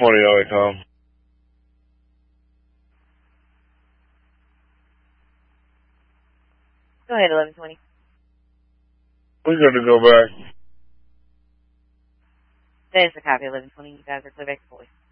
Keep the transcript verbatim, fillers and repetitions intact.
twenty, L A Tom. Go ahead, eleven twenty. We're going to go back. That is a copy, eleven twenty. You guys are clear back to voice.